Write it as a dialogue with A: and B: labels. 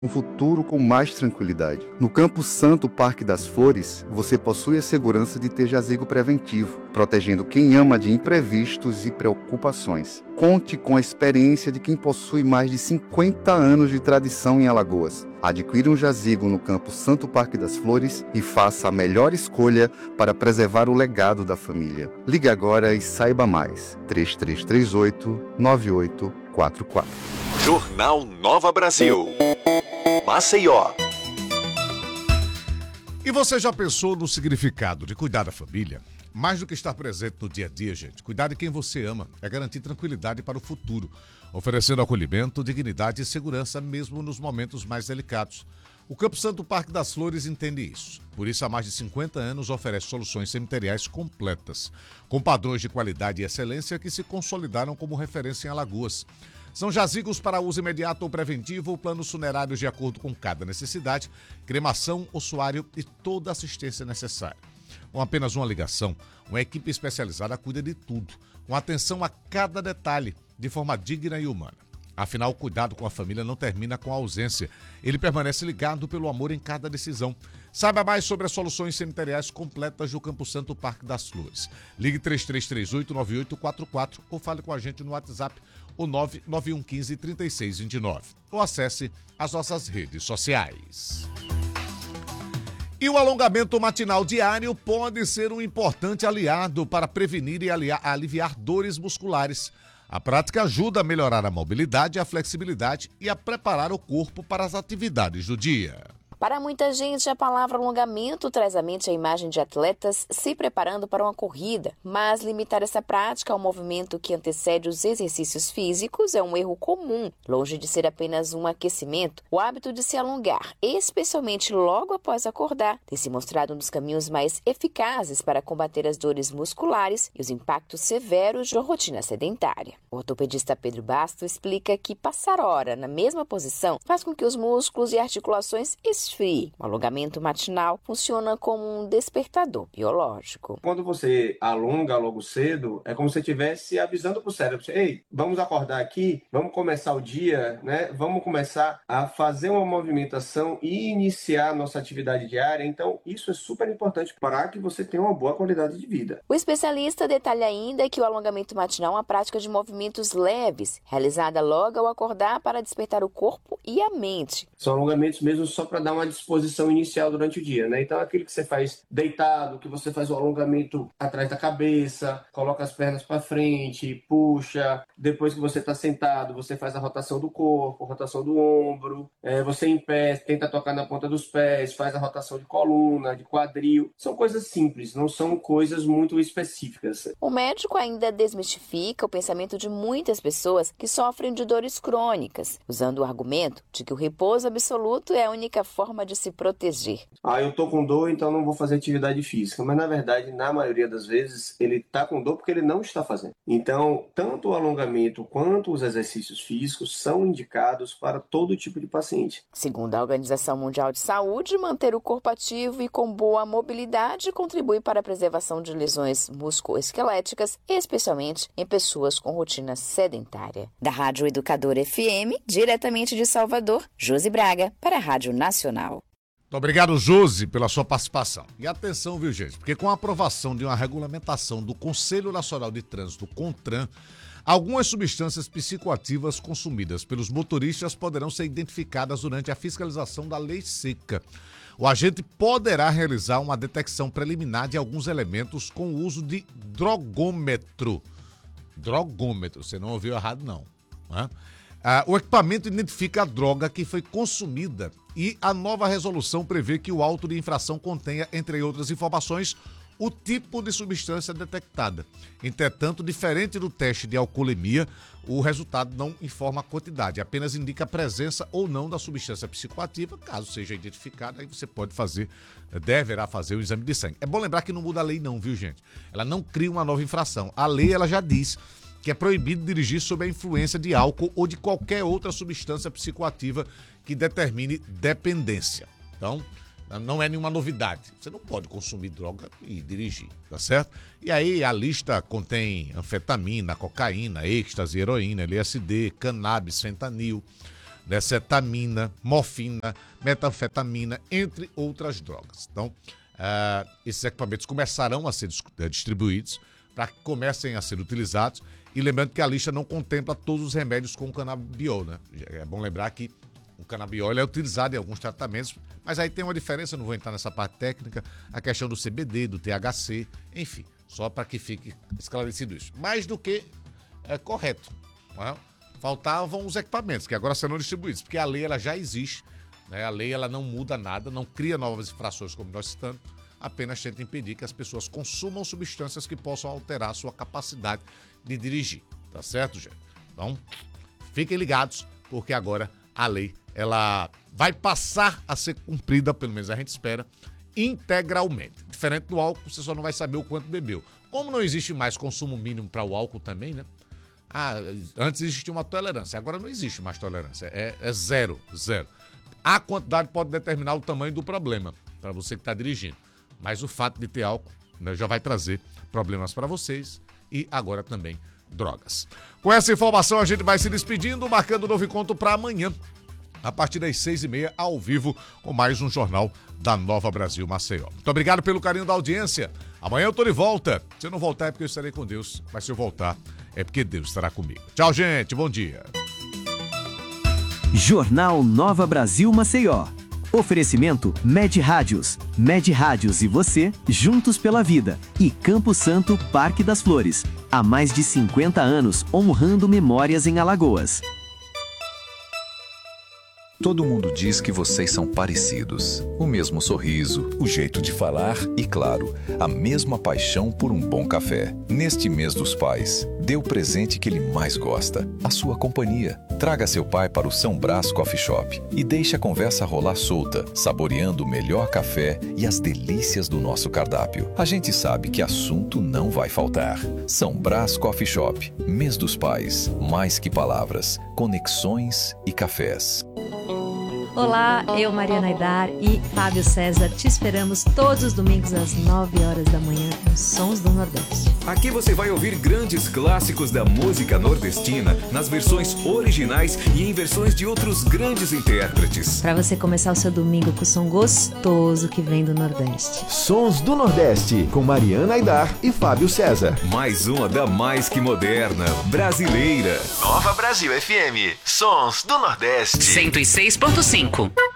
A: um futuro com mais tranquilidade. No Campo Santo Parque das Flores, você possui a segurança de ter jazigo preventivo, protegendo quem ama de imprevistos e preocupações. Conte com a experiência de quem possui mais de 50 anos de tradição em Alagoas. Adquira um jazigo no Campo Santo Parque das Flores e faça a melhor escolha para preservar o legado da família. Ligue agora e saiba mais. 3338-9844.
B: Jornal Nova Brasil. Maceió.
C: E você já pensou no significado de cuidar da família? Mais do que estar presente no dia a dia, gente, cuidar de quem você ama é garantir tranquilidade para o futuro, oferecendo acolhimento, dignidade e segurança mesmo nos momentos mais delicados. O Campo Santo Parque das Flores entende isso. Por isso, há mais de 50 anos, oferece soluções cemiteriais completas, com padrões de qualidade e excelência que se consolidaram como referência em Alagoas. São jazigos para uso imediato ou preventivo, planos funerários de acordo com cada necessidade, cremação, ossuário e toda a assistência necessária. Com apenas uma ligação, uma equipe especializada cuida de tudo, com atenção a cada detalhe, de forma digna e humana. Afinal, o cuidado com a família não termina com a ausência. Ele permanece ligado pelo amor em cada decisão. Saiba mais sobre as soluções cemiteriais completas do Campo Santo Parque das Flores. Ligue 3338-9844 ou fale com a gente no WhatsApp o 99115-3629. Ou acesse as nossas redes sociais. E o alongamento matinal diário pode ser um importante aliado para prevenir e aliviar dores musculares. A prática ajuda a melhorar a mobilidade, a flexibilidade e a preparar o corpo para as atividades do dia.
D: Para muita gente, a palavra alongamento traz à mente a imagem de atletas se preparando para uma corrida, mas limitar essa prática ao movimento que antecede os exercícios físicos é um erro comum. Longe de ser apenas um aquecimento, o hábito de se alongar, especialmente logo após acordar, tem se mostrado um dos caminhos mais eficazes para combater as dores musculares e os impactos severos de uma rotina sedentária. O ortopedista Pedro Basto explica que passar hora na mesma posição faz com que os músculos e articulações esfriem. O alongamento matinal funciona como um despertador biológico.
E: Quando você alonga logo cedo, é como se você estivesse avisando para o cérebro: ei, vamos acordar aqui, vamos começar o dia, né? Vamos começar a fazer uma movimentação e iniciar a nossa atividade diária. Então, isso é super importante para que você tenha uma boa qualidade de vida.
D: O especialista detalha ainda que o alongamento matinal é uma prática de movimentos leves, realizada logo ao acordar para despertar o corpo e a mente.
E: São alongamentos mesmo só para dar uma disposição inicial durante o dia, né? Então, aquele que você faz deitado, que você faz o alongamento atrás da cabeça, coloca as pernas para frente, puxa. Depois que você está sentado, você faz a rotação do corpo, rotação do ombro. Você em pé, tenta tocar na ponta dos pés, faz a rotação de coluna, de quadril. São coisas simples, não são coisas muito específicas.
D: O médico ainda desmistifica o pensamento de muitas pessoas que sofrem de dores crônicas, usando o argumento de que o repouso absoluto é a única forma de se proteger.
E: Eu tô com dor, então não vou fazer atividade física. Mas, na verdade, na maioria das vezes, ele tá com dor porque ele não está fazendo. Então, tanto o alongamento quanto os exercícios físicos são indicados para todo tipo de paciente.
D: Segundo a Organização Mundial de Saúde, manter o corpo ativo e com boa mobilidade contribui para a preservação de lesões musculoesqueléticas, especialmente em pessoas com rotina sedentária. Da Rádio Educadora FM, diretamente de Salvador, Josi Braga, para a Rádio Nacional.
C: Muito obrigado, Josi, pela sua participação. E atenção, viu, gente? Porque com a aprovação de uma regulamentação do Conselho Nacional de Trânsito, CONTRAN, algumas substâncias psicoativas consumidas pelos motoristas poderão ser identificadas durante a fiscalização da lei seca. O agente poderá realizar uma detecção preliminar de alguns elementos com o uso de drogômetro. Drogômetro, você não ouviu errado, não. O equipamento identifica a droga que foi consumida e a nova resolução prevê que o auto de infração contenha, entre outras informações, o tipo de substância detectada. Entretanto, diferente do teste de alcoolemia, o resultado não informa a quantidade, apenas indica a presença ou não da substância psicoativa. Caso seja identificada, aí você deverá fazer o exame de sangue. É bom lembrar que não muda a lei não, viu, gente? Ela não cria uma nova infração. A lei, ela já diz que é proibido dirigir sob a influência de álcool ou de qualquer outra substância psicoativa que determine dependência. Então, não é nenhuma novidade. Você não pode consumir droga e dirigir, tá certo? E aí a lista contém anfetamina, cocaína, êxtase, heroína, LSD, cannabis, fentanil. né, cetamina, morfina, metanfetamina, entre outras drogas. Então, esses equipamentos começarão a ser distribuídos para que comecem a ser utilizados. E lembrando que a lista não contempla todos os remédios com canabiol, né? É bom lembrar que o canabiol é utilizado em alguns tratamentos, mas aí tem uma diferença, não vou entrar nessa parte técnica, a questão do CBD, do THC, enfim, só para que fique esclarecido isso. Mais do que correto, não é? Faltavam os equipamentos, que agora serão distribuídos, porque a lei ela já existe, né? A lei ela não muda nada, não cria novas infrações como nós citamos, apenas tenta impedir que as pessoas consumam substâncias que possam alterar a sua capacidade de dirigir, tá certo, gente? Então, fiquem ligados, porque agora a lei, ela vai passar a ser cumprida, pelo menos a gente espera, integralmente. Diferente do álcool, você só não vai saber o quanto bebeu. Como não existe mais consumo mínimo para o álcool também, né? Antes existia uma tolerância, agora não existe mais tolerância, é zero. A quantidade pode determinar o tamanho do problema para você que está dirigindo, mas o fato de ter álcool, né, já vai trazer problemas para vocês e agora também drogas. Com essa informação a gente vai se despedindo, marcando um novo encontro para amanhã, a partir das 6h30, ao vivo, com mais um Jornal da Nova Brasil Maceió. Muito obrigado pelo carinho da audiência. Amanhã eu tô de volta. Se eu não voltar é porque eu estarei com Deus, mas se eu voltar é porque Deus estará comigo. Tchau, gente. Bom dia.
F: Jornal Nova Brasil Maceió. Oferecimento Med Rádios. Med Rádios e você, juntos pela vida. E Campo Santo, Parque das Flores. Há mais de 50 anos, honrando memórias em Alagoas.
G: Todo mundo diz que vocês são parecidos. O mesmo sorriso, o jeito de falar e, claro, a mesma paixão por um bom café. Neste mês dos pais, dê o presente que ele mais gosta, a sua companhia. Traga seu pai para o São Brás Coffee Shop e deixe a conversa rolar solta, saboreando o melhor café e as delícias do nosso cardápio. A gente sabe que assunto não vai faltar. São Brás Coffee Shop, mês dos pais, mais que palavras, conexões e cafés.
H: Olá, eu, Mariana Aidar e Fábio César te esperamos todos os domingos às 9 horas da manhã nos Sons do Nordeste.
I: Aqui você vai ouvir grandes clássicos da música nordestina nas versões originais e em versões de outros grandes intérpretes.
H: Para você começar o seu domingo com o som gostoso que vem do Nordeste.
J: Sons do Nordeste, com Mariana Aidar e Fábio César.
I: Mais uma da mais que moderna, brasileira.
B: Nova Brasil FM, Sons do Nordeste.
K: 106.5.